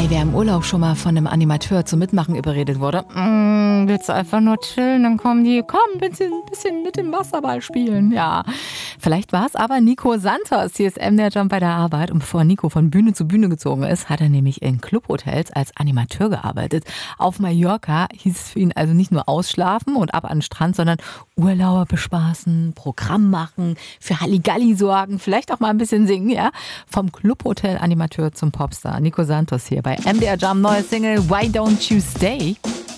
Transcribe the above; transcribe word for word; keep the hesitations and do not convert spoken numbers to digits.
Ey, wer im Urlaub schon mal von einem Animateur zum Mitmachen überredet wurde, mm, willst du einfach nur chillen, dann kommen die, komm, ein bisschen, bisschen mit dem Wasserball spielen. Ja, vielleicht war es aber Nico Santos. Hier ist M D R Jump bei der Arbeit. Und bevor Nico von Bühne zu Bühne gezogen ist, hat er nämlich in Clubhotels als Animateur gearbeitet. Auf Mallorca hieß es für ihn also nicht nur ausschlafen und ab an den Strand, sondern Urlauber bespaßen, Programm machen, für Halligalli sorgen, vielleicht auch mal ein bisschen singen, ja. Vom Clubhotel-Animateur zum Popstar. Nico Santos hier bei M D R Jump, neue Single Why Don't You Stay?